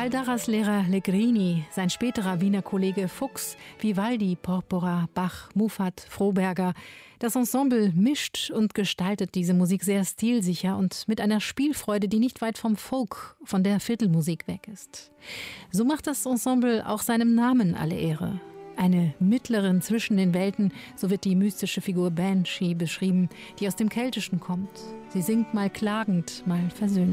Baldaras-Lehrer Legrini, sein späterer Wiener Kollege Fuchs, Vivaldi, Porpora, Bach, Muffat, Froberger. Das Ensemble mischt und gestaltet diese Musik sehr stilsicher und mit einer Spielfreude, die nicht weit vom Folk, von der Viertelmusik weg ist. So macht das Ensemble auch seinem Namen alle Ehre. Eine Mittlerin zwischen den Welten, so wird die mystische Figur Banshee beschrieben, die aus dem Keltischen kommt. Sie singt mal klagend, mal versöhnlich.